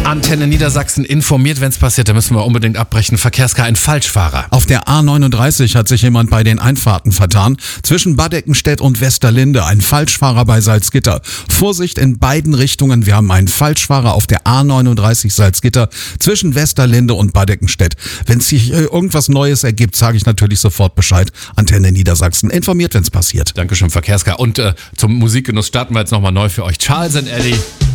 Antenne Niedersachsen informiert, wenn es passiert, da müssen wir unbedingt abbrechen. Verkehrskar, ein Falschfahrer. Auf der A39 hat sich jemand bei den Einfahrten vertan. Zwischen Bad Eckenstedt und Westerlinde ein Falschfahrer bei Salzgitter. Vorsicht in beiden Richtungen. Wir haben einen Falschfahrer auf der A39 Salzgitter zwischen Westerlinde und Bad Eckenstedt. Wenn sich irgendwas Neues ergibt, sage ich natürlich sofort Bescheid. Antenne Niedersachsen informiert, wenn es passiert. Dankeschön, Verkehrskar. Und zum Musikgenuss starten wir jetzt nochmal neu für euch. Charles & Ellie.